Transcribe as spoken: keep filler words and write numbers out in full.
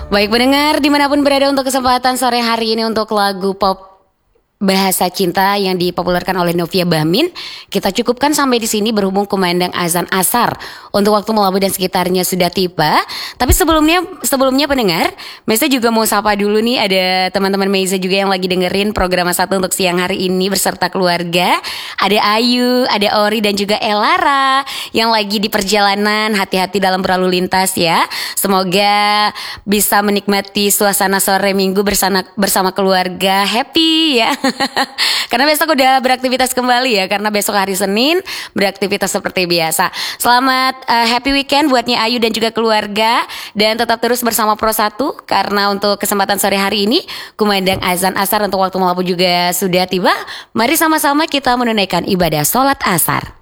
Baik pendengar dimanapun berada, untuk kesempatan sore hari ini untuk lagu pop bahasa cinta yang dipopulerkan oleh Novia Bahmin, kita cukupkan sampai di sini berhubung kumandang azan asar untuk waktu Melabu dan sekitarnya sudah tiba. Tapi sebelumnya sebelumnya pendengar, Meza juga mau sapa dulu nih, ada teman-teman Meza juga yang lagi dengerin program satu untuk siang hari ini beserta keluarga. Ada Ayu, ada Ori dan juga Elara yang lagi di perjalanan. Hati-hati dalam berlalu lintas ya. Semoga bisa menikmati suasana sore Minggu bersama bersama keluarga, happy ya. Karena besok udah beraktivitas kembali ya, karena besok hari Senin beraktivitas seperti biasa. Selamat uh, happy weekend buatnya Ayu dan juga keluarga, dan tetap terus bersama Pro satu karena untuk kesempatan sore hari ini kumandang azan asar untuk waktu Melabu juga sudah tiba. Mari sama-sama kita menunaikan ibadah sholat asar.